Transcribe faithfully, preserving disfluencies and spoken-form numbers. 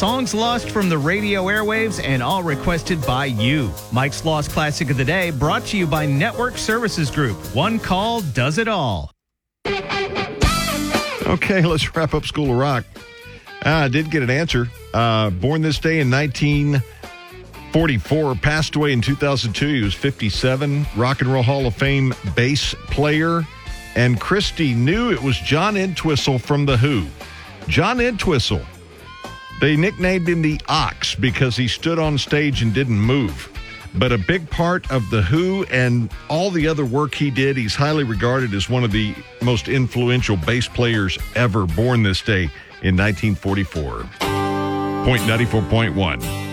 Songs lost from the radio airwaves and all requested by you. Mike's Lost Classic of the Day brought to you by Network Services Group. One call does it all. Okay, let's wrap up School of Rock. I uh, did get an answer. Uh, born this day in nineteen forty-four, passed away in two thousand two. He was fifty-seven. Rock and Roll Hall of Fame bass player. And Christy knew it was John Entwistle from The Who. John Entwistle. They nicknamed him the Ox because he stood on stage and didn't move. But a big part of The Who and all the other work he did, he's highly regarded as one of the most influential bass players ever, born this day in nineteen forty-four. Point ninety-four point one.